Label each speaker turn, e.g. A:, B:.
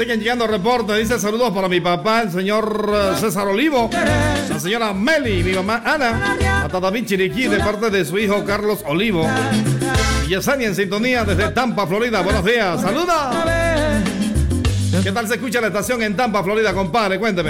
A: siguen llegando reportes. Dice saludos para mi papá, el señor César Olivo, la señora Meli, mi mamá Ana, hasta David Chiriquí de parte de su hijo Carlos Olivo. Y Yesenia en sintonía desde Tampa, Florida. Buenos días, saluda. ¿Qué tal se escucha la estación en Tampa, Florida, compadre? Cuénteme.